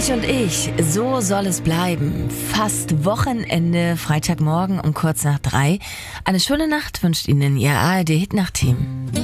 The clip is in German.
Ulrich und ich, so soll es bleiben. Fast Wochenende, Freitagmorgen um kurz nach 3. Eine schöne Nacht wünscht Ihnen Ihr ARD-Hit-Nacht-Team.